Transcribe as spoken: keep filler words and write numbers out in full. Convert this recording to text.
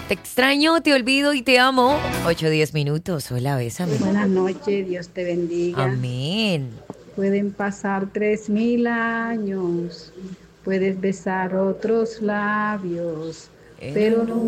Te extraño, te olvido y te amo. Ocho, diez minutos. Hola, bésame. Buenas noches, Dios te bendiga. Amén. Pueden pasar tres mil años, puedes besar otros labios, pero Pero nunca